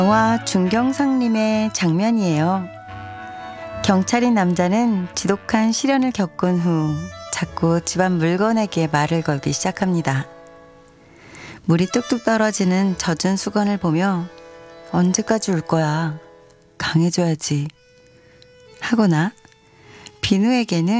영화 중경상림의 장면이에요. 경찰인 남자는 지독한 시련을 겪은 후 자꾸 집안 물건에게 말을 걸기 시작합니다. 물이 뚝뚝 떨어지는 젖은 수건을 보며 언제까지 울 거야? 강해져야지. 하거나 비누에게는